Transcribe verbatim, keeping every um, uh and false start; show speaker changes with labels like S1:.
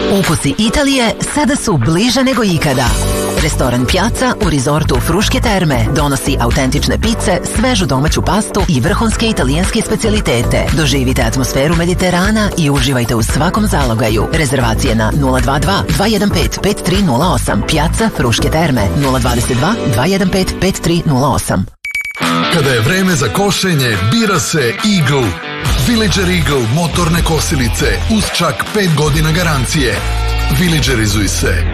S1: Ukusi Italije sada su bliže nego ikada. Restoran Piazza u rizortu Fruške terme donosi autentične pice, svežu domaću pastu i vrhunske italijanske specijalitete. Doživite atmosferu Mediterana i uživajte u svakom zalogaju. Rezervacije na nula dva dva dva jedan pet pet tri nula osam. Piazza Fruške terme nula dva dva dva jedan pet pet tri nula osam.
S2: Kada je vreme za košenje, bira se Eagle. Villager Eagle motorne kosilice uz čak pet godina garancije. Villagerizuj se.